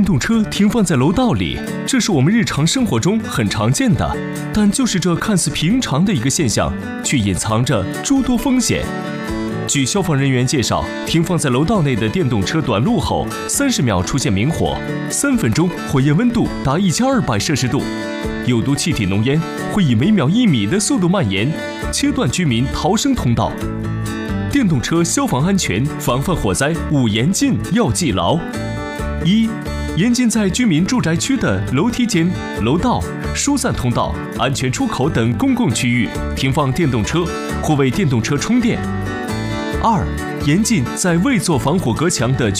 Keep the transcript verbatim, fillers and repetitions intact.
动车停放在楼道里，这是我们日常生活中很常见的，但就是这看似平常的一个现象，却隐藏着诸多风险。据消防人员介绍，停放在楼道内的电动车短路后，三十秒出现明火，三分钟火焰温度达一千二百摄氏度，有毒气体浓烟会以每秒一米的速度蔓延，切断居民逃生通道。电动车消防安全防范火灾五严禁要记牢：一、严禁在居民住宅区的楼梯间、楼道、疏散通道、安全出口等公共区域停放电动车或为电动车充电；二、严禁在未做防火隔墙的